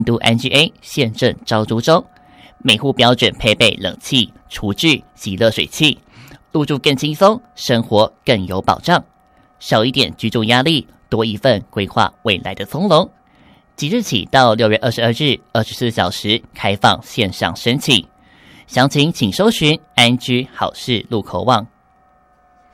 都 NGA 现正招租中，每户标准配备冷气、厨具及热水器，入住更轻松，生活更有保障，少一点居住压力，多一份规划未来的从容。即日起到6月22日24小时开放线上申请，详情请搜寻安居好事路口网。